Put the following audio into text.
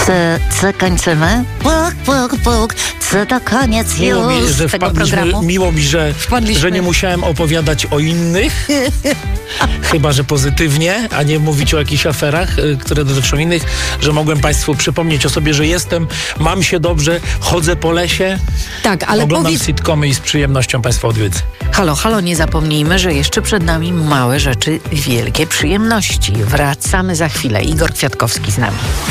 Co kończymy? Puk, co to koniec już tego programu? Miło mi, że nie musiałem opowiadać o innych, chyba że pozytywnie, a nie mówić o jakichś aferach, które dotyczą innych, że mogłem Państwu przypomnieć o sobie, że mam się dobrze, chodzę po lesie, tak, ale oglądam sitcomy i z przyjemnością Państwa odwiedzę. Halo, nie zapomnijmy, że jeszcze przed nami małe rzeczy, wielkie przyjemności. Wracamy za chwilę. Igor Kwiatkowski z nami.